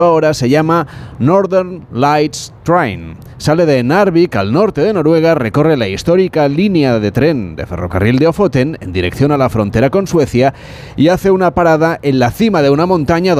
ahora se llama Northern Lights Train. Sale de Narvik, al norte de Noruega, recorre la histórica línea de tren de ferrocarril de Ofoten en dirección a la frontera con Suecia y hace una parada en la cima de una montaña